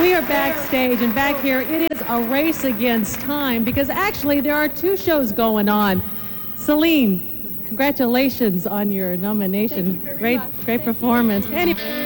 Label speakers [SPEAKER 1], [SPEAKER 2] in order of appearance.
[SPEAKER 1] We are backstage, and back here it is a race against time because actually there are two shows going on. Celine, congratulations on your nomination. Great performance. Anyway.